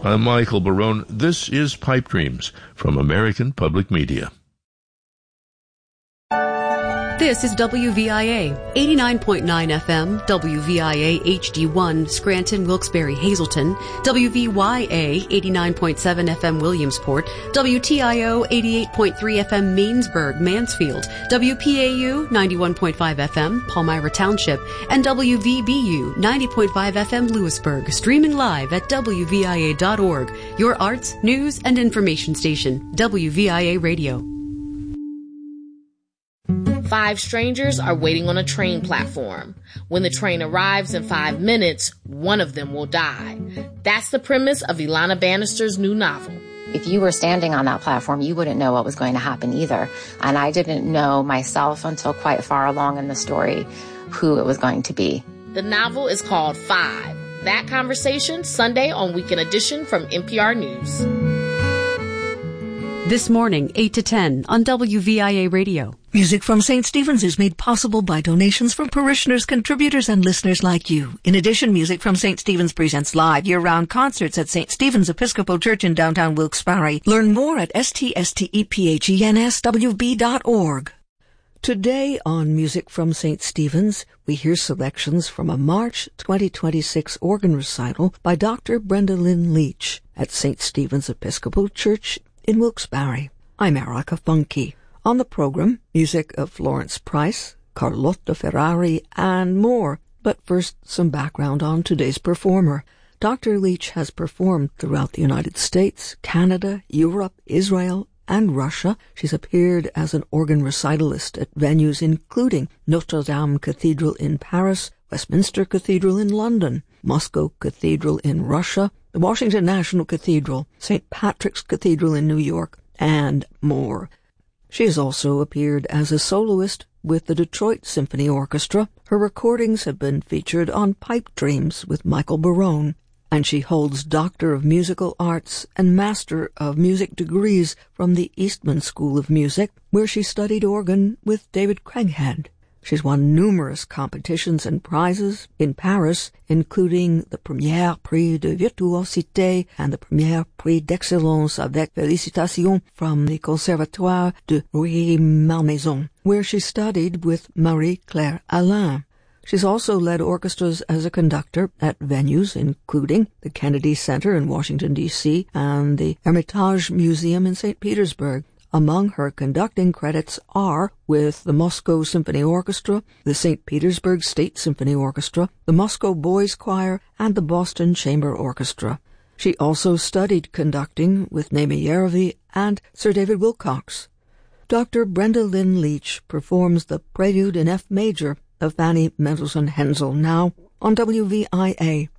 I'm Michael Barone. This is Pipe Dreams from American Public Media. This is WVIA, 89.9 FM, WVIA HD1, Scranton, Wilkes-Barre, Hazleton, WVYA, 89.7 FM, Williamsport, WTIO, 88.3 FM, Mainsburg, Mansfield, WPAU, 91.5 FM, Palmyra Township, and WVBU, 90.5 FM, Lewisburg, streaming live at WVIA.org, your arts, news, and information station, WVIA Radio. 5 strangers are waiting on a train platform. When the train arrives in 5 minutes, one of them will die. That's the premise of Ilana Bannister's new novel. If you were standing on that platform, you wouldn't know what was going to happen either. And I didn't know myself until quite far along in the story who it was going to be. The novel is called 5. That Conversation, Sunday on Weekend Edition from NPR News. This morning, 8 to 10 on WVIA Radio. Music from St. Stephen's is made possible by donations from parishioners, contributors, and listeners like you. In addition, Music from St. Stephen's presents live year-round concerts at St. Stephen's Episcopal Church in downtown Wilkes-Barre. Learn more at ststephennswb.org. Today on Music from St. Stephen's, we hear selections from a March 2026 organ recital by Dr. Brenda Lynn Leach at St. Stephen's Episcopal Church in Wilkes-Barre. I'm Erica Funke. On the program, music of Florence Price, Carlotta Ferrari, and more. But first, some background on today's performer. Dr. Leach has performed throughout the United States, Canada, Europe, Israel, and Russia. She's appeared as an organ recitalist at venues including Notre Dame Cathedral in Paris, Westminster Cathedral in London, Moscow Cathedral in Russia, the Washington National Cathedral, St. Patrick's Cathedral in New York, and more. She has also appeared as a soloist with the Detroit Symphony Orchestra. Her recordings have been featured on Pipe Dreams with Michael Barone, and she holds Doctor of Musical Arts and Master of Music degrees from the Eastman School of Music, where she studied organ with David Craighead. She's won numerous competitions and prizes in Paris, including the Premier Prix de Virtuosité and the Premier Prix d'Excellence avec Félicitations from the Conservatoire de Rueil-Malmaison, where she studied with Marie-Claire Alain. She's also led orchestras as a conductor at venues including the Kennedy Center in Washington, D.C., and the Hermitage Museum in St. Petersburg. Among her conducting credits are with the Moscow Symphony Orchestra, the St. Petersburg State Symphony Orchestra, the Moscow Boys Choir, and the Boston Chamber Orchestra. She also studied conducting with Naomi Yerovy and Sir David Wilcox. Dr. Brenda Lynn Leach performs the Prelude in F major of Fanny Mendelssohn Hensel now on WVIA.